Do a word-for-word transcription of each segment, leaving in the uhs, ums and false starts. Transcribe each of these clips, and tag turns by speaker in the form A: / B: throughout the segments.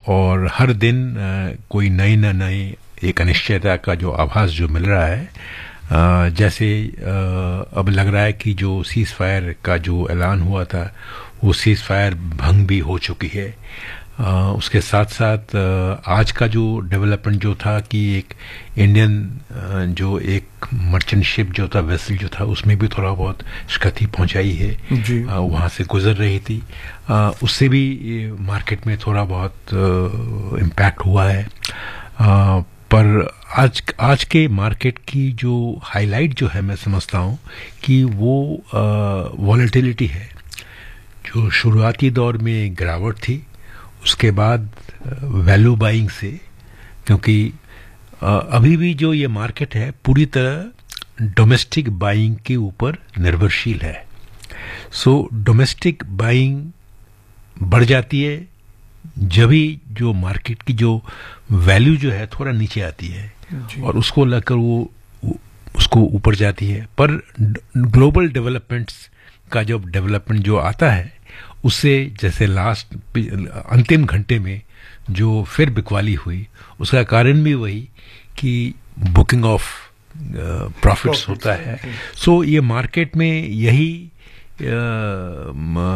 A: और हर दिन uh, कोई नई न नई एक अनिश्चयता का जो आभास जो मिल रहा है, uh, जैसे uh, अब लग रहा है कि जो सीज फायर का जो ऐलान हुआ था वो सीज फायर भंग भी हो चुकी है। Uh, उसके साथ साथ uh, आज का जो डेवलपमेंट जो था कि एक इंडियन uh, जो एक मर्चेंट शिप जो था, वेसल जो था, उसमें भी थोड़ा बहुत क्षति पहुंचाई है। uh, वहाँ से गुजर रही थी, uh, उससे भी मार्केट में थोड़ा बहुत इम्पैक्ट uh, हुआ है। uh, पर आज आज के मार्केट की जो हाईलाइट जो है, मैं समझता हूँ कि वो वॉलेटिलिटी uh, है। जो शुरुआती दौर में गिरावट थी, उसके बाद वैल्यू बाइंग से, क्योंकि अभी भी जो ये मार्केट है पूरी तरह डोमेस्टिक बाइंग के ऊपर निर्भरशील है। सो डोमेस्टिक बाइंग बढ़ जाती है जब ही जो मार्केट की जो वैल्यू जो है थोड़ा नीचे आती है और उसको लेकर वो उसको ऊपर जाती है। पर ग्लोबल डेवलपमेंट्स का जो डेवलपमेंट जो आता है उससे, जैसे लास्ट अंतिम घंटे में जो फिर बिकवाली हुई, उसका कारण भी वही कि बुकिंग ऑफ प्रॉफिट्स होता है। सो so, ये मार्केट में यही uh,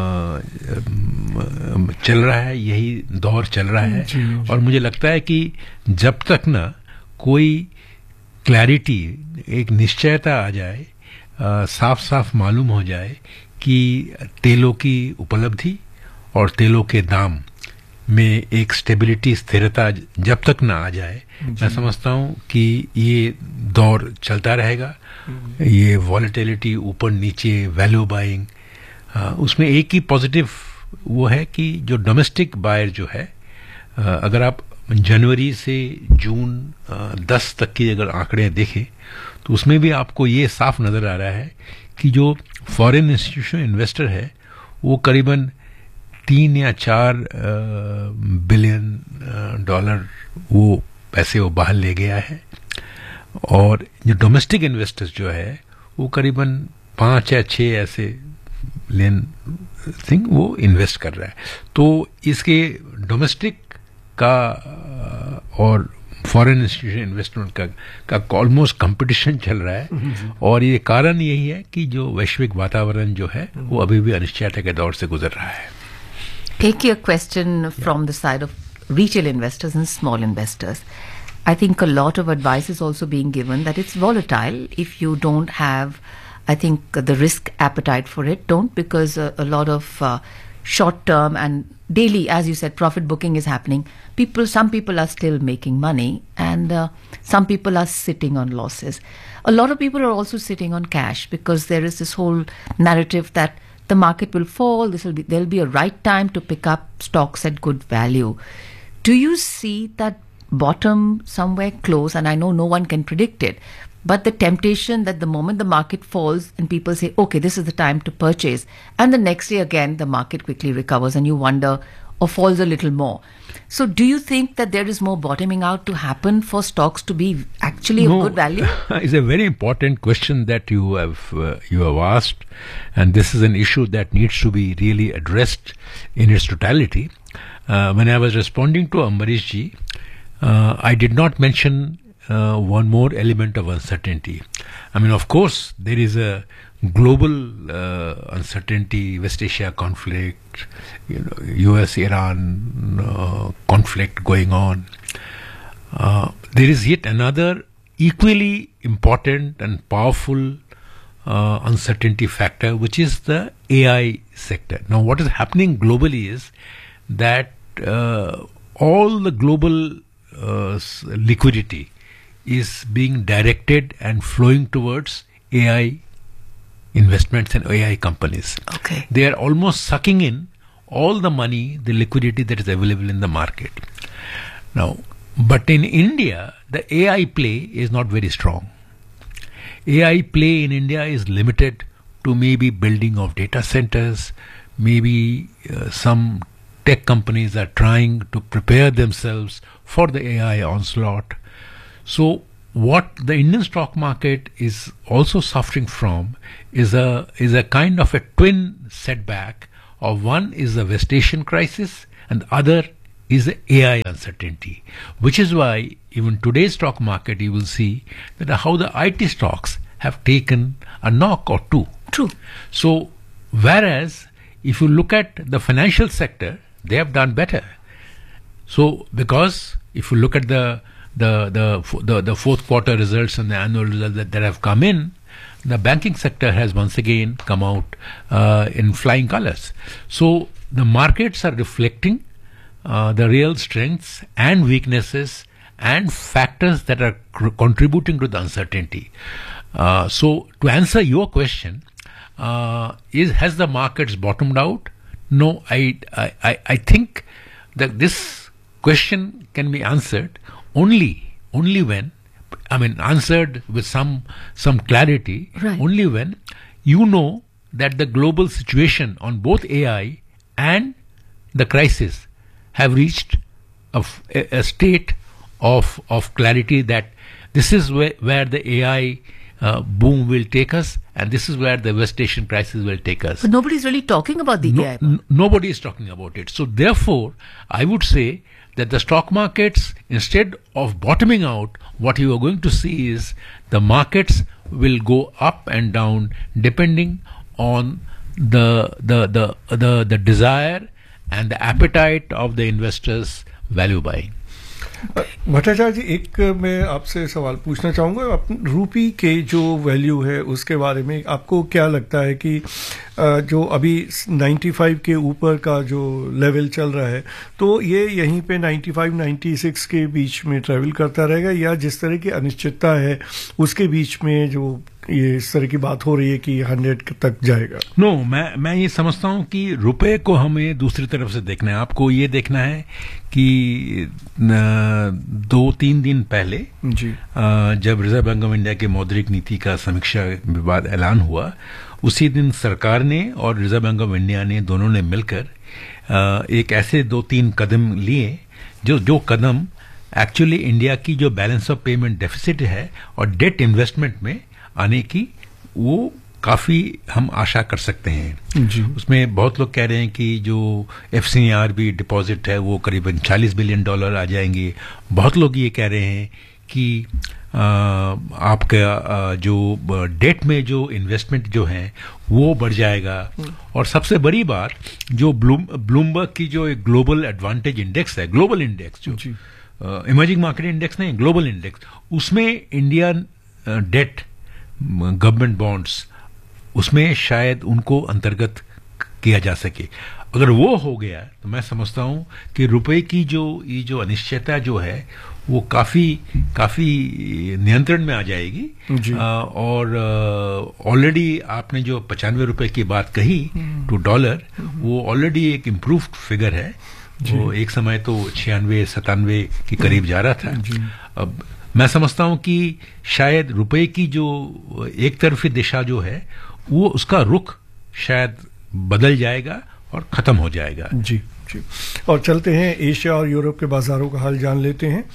A: चल रहा है, यही दौर चल रहा है। जी, जी. और मुझे लगता है कि जब तक ना कोई क्लैरिटी, एक निश्चयता आ जाए, uh, साफ साफ मालूम हो जाए कि तेलों की उपलब्धि और तेलों के दाम में एक स्टेबिलिटी, स्थिरता जब तक ना आ जाए, मैं समझता हूँ कि ये दौर चलता रहेगा। ये वॉलेटिलिटी ऊपर नीचे, वैल्यू बाइंग, उसमें एक ही पॉजिटिव वो है कि जो डोमेस्टिक बायर जो है, अगर आप जनवरी से जून दस तक की अगर आंकड़े देखें तो उसमें भी आपको ये साफ नजर आ रहा है कि जो फॉरेन इंस्टीट्यूशन इन्वेस्टर है वो करीबन तीन या चार बिलियन डॉलर वो पैसे वो बाहर ले गया है, और जो डोमेस्टिक इन्वेस्टर्स जो है वो करीबन पाँच या छः ऐसे लेन थिंग वो इन्वेस्ट कर रहा है। तो इसके डोमेस्टिक का और फॉरेन इंस्टीट्यूशन इन्वेस्टमेंट का का ऑलमोस्ट कंपटीशन चल रहा है, और ये कारण यही है कि जो वैश्विक वातावरण जो है वो अभी भी अनिश्चयता के दौर से गुजर रहा है।
B: Take your question from the side of retail investors and small investors. I think a lot of advice is also being given that it's volatile. If you don't have, I think, the risk appetite for it, don't, because a, a lot of uh, short term and daily, as you said, profit booking is happening. People, some people are still making money, and uh, some people are sitting on losses. A lot of people are also sitting on cash because there is this whole narrative that the market will fall. This will be there'll be a right time to pick up stocks at good value. Do you see that bottom somewhere close? And I know no one can predict it, but the temptation that the moment the market falls and people say, okay, this is the time to purchase, and the next day again the market quickly recovers and you wonder, or falls a little more. So do you think that there is more bottoming out to happen for stocks to be actually
A: no,
B: of good value?
A: It's a very important question that you have uh, you have asked, and this is an issue that needs to be really addressed in its totality. Uh, when I was responding to Ambarish ji, uh, I did not mention uh, one more element of uncertainty. I mean, of course, there is a global uh, uncertainty, West Asia conflict, you know, U S Iran uh, conflict going on. Uh, there is yet another equally important and powerful uh, uncertainty factor, which is the A I sector. Now, what is happening globally is that uh, all the global uh, liquidity is being directed and flowing towards A I investments and A I companies.
B: Okay.
A: They are almost sucking in all the money, the liquidity that is available in the market. Now, but in India, the A I play is not very strong. A I play in India is limited to maybe building of data centers, maybe uh, some tech companies are trying to prepare themselves for the A I onslaught. So what the Indian stock market is also suffering from is a is a kind of a twin setback. Of one is the West Asian crisis, and the other is the A I uncertainty, which is why even today's stock market you will see that how the I T stocks have taken a knock or two.
B: True.
A: So, whereas if you look at the financial sector, they have done better. So, because if you look at the the the the, the fourth quarter results and the annual results that, that have come in, the banking sector has once again come out uh, in flying colors. So, the markets are reflecting uh, the real strengths and weaknesses and factors that are cr- contributing to the uncertainty. Uh, so, to answer your question, uh, is has the markets bottomed out? No, I, I, I think that this question can be answered only only when, I mean, answered with some some clarity,
B: right.
A: only when you know that the global situation on both A I and the crisis have reached a, f- a- a state of of clarity that this is where, where the A I Uh, boom will take us, and this is where the West Asian crisis will take us.
B: But nobody's really talking about the
A: No,
B: A I.
A: n- nobody is talking about it. So therefore, I would say that the stock markets, instead of bottoming out, what you are going to see is the markets will go up and down depending on the the the the, the desire and the appetite of the investors value buying.
C: Bhattacharya जी, एक मैं आपसे सवाल पूछना चाहूँगा, अपन रूपी के जो value है उसके बारे में आपको क्या लगता है कि जो अभी पचानवे के ऊपर का जो लेवल चल रहा है तो ये यहीं पे पचानवे छियानवे के बीच में ट्रैवल करता रहेगा, या जिस तरह की अनिश्चितता है उसके बीच में जो ये इस तरह की बात हो रही है कि सौ तक जाएगा?
A: नो no, मैं मैं ये समझता हूँ कि रुपए को हमें दूसरी तरफ से देखना है. आपको ये देखना है कि दो तीन दिन पहले
C: जी
A: जब रिजर्व बैंक ऑफ इंडिया के मौद्रिक नीति का समीक्षा विवाद ऐलान हुआ, उसी दिन सरकार ने और रिजर्व बैंक ऑफ इंडिया ने दोनों ने मिलकर एक ऐसे दो तीन कदम लिए जो जो कदम एक्चुअली इंडिया की जो बैलेंस ऑफ पेमेंट डेफिसिट है और डेट इन्वेस्टमेंट में आने की वो काफी हम आशा कर सकते हैं.
C: जी.
A: उसमें बहुत लोग कह रहे हैं कि जो एफसीआरबी डिपॉजिट है वो करीबन चालीस बिलियन डॉलर आ जाएंगे. बहुत लोग ये कह रहे हैं कि आपका जो डेट में जो इन्वेस्टमेंट जो है वो बढ़ जाएगा. और सबसे बड़ी बात, जो ब्लूम ब्लूमबर्ग की जो एक ग्लोबल एडवांटेज इंडेक्स है, ग्लोबल इंडेक्स जो इमर्जिंग मार्केट इंडेक्स नहीं, ग्लोबल इंडेक्स, उसमें इंडिया डेट गवर्नमेंट बॉन्ड्स उसमें शायद उनको अंतर्गत किया जा सके. अगर वो हो गया तो मैं समझता हूं कि रुपए की जो ये जो अनिश्चितता जो है वो काफी काफी नियंत्रण में आ जाएगी. आ, और ऑलरेडी आपने जो पचानवे रुपए की बात कही टू डॉलर, वो ऑलरेडी एक इम्प्रूव्ड फिगर है. वो एक समय तो छियानवे सतानवे के करीब जा रहा था. अब मैं समझता हूं कि शायद रुपए की जो एक तरफी दिशा जो है वो उसका रुख शायद बदल जाएगा और खत्म हो जाएगा.
C: जी जी. और चलते हैं एशिया और यूरोप के बाजारों का हाल जान लेते हैं.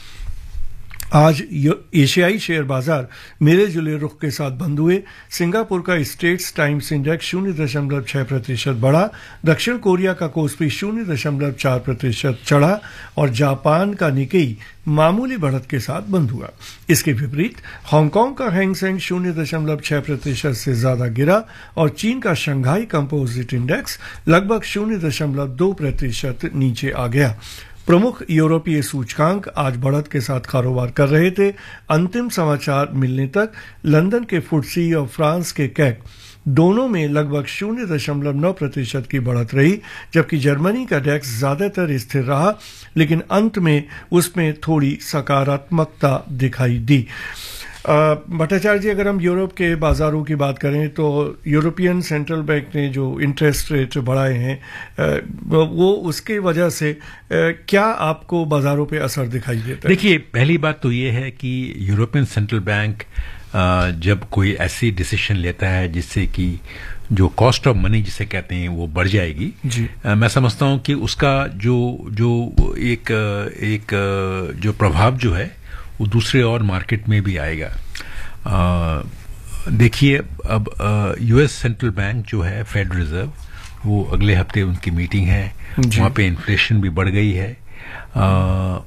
C: आज एशियाई शेयर बाजार मिले जुले रुख के साथ बंद हुए. सिंगापुर का स्टेट्स टाइम्स इंडेक्स शून्य दशमलव छह प्रतिशत बढ़ा, दक्षिण कोरिया का कोस्पी शून्य दशमलव चार प्रतिशत चढ़ा और जापान का निकेई मामूली बढ़त के साथ बंद हुआ. इसके विपरीत हांगकांग का हैंग सेंग शून्य दशमलव छह प्रतिशत से ज्यादा गिरा और चीन का शंघाई कंपोजिट इंडेक्स लगभग शून्य दशमलव दो प्रतिशत नीचे आ गया. प्रमुख यूरोपीय सूचकांक आज बढ़त के साथ कारोबार कर रहे थे. अंतिम समाचार मिलने तक लंदन के फुटसी और फ्रांस के कैक दोनों में लगभग शून्य दशमलव नौ प्रतिशत की बढ़त रही, जबकि जर्मनी का डेक्स ज्यादातर स्थिर रहा, लेकिन अंत में उसमें थोड़ी सकारात्मकता दिखाई दी. भट्टाचार्य जी, अगर हम यूरोप के बाजारों की बात करें तो यूरोपियन सेंट्रल बैंक ने जो इंटरेस्ट रेट बढ़ाए हैं वो उसके वजह से क्या आपको बाजारों पे असर दिखाई देता है?
A: देखिए, पहली बात तो ये है कि यूरोपियन सेंट्रल बैंक जब कोई ऐसी डिसीजन लेता है जिससे कि जो कॉस्ट ऑफ मनी जिसे कहते हैं वो बढ़ जाएगी,
C: जी.
A: आ, मैं समझता हूं कि उसका जो जो एक एक जो प्रभाव जो है वो दूसरे और मार्केट में भी आएगा. देखिए, अब यूएस सेंट्रल बैंक जो है फेड रिजर्व, वो अगले हफ्ते उनकी मीटिंग है. वहाँ पे इन्फ्लेशन भी बढ़ गई है. आ,